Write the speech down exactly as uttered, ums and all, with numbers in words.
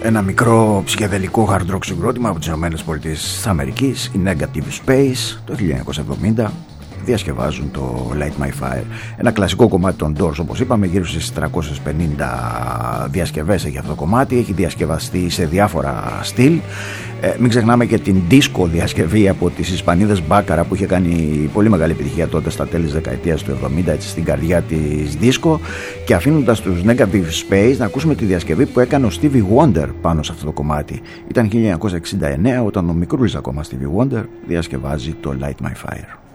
Ένα μικρό ψυχεδελικό hard rock συγκρότημα από τις ΗΠΑ της Αμερικής, η Negative Space, το χίλια εννιακόσια εβδομήντα διασκευάζουν το Light My Fire. Ένα κλασικό κομμάτι των Doors, όπως είπαμε, γύρω στις τριακόσιες πενήντα διασκευές έχει αυτό το κομμάτι, έχει διασκευαστεί σε διάφορα στυλ. Ε, μην ξεχνάμε και την disco διασκευή από τις Ισπανίδες Μπάκαρα που είχε κάνει πολύ μεγάλη επιτυχία τότε στα τέλη της δεκαετίας του εβδομήντα, έτσι, στην καρδιά της disco. Και αφήνοντας τους Negative Space να ακούσουμε τη διασκευή που έκανε ο Stevie Wonder πάνω σε αυτό το κομμάτι. Ήταν χίλια εννιακόσια εξήντα εννέα όταν ο μικρούλης ακόμα Stevie Wonder διασκευάζει το Light My Fire.